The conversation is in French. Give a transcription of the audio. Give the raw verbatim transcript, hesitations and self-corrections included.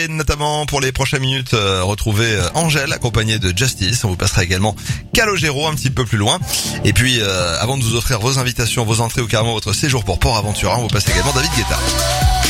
Et notamment pour les prochaines minutes, euh, retrouver euh, Angèle accompagnée de Justice. On vous passera également Calogero un petit peu plus loin. Et puis euh, avant de vous offrir vos invitations, vos entrées ou carrément votre séjour pour Port Aventura, on vous passe également David Guetta.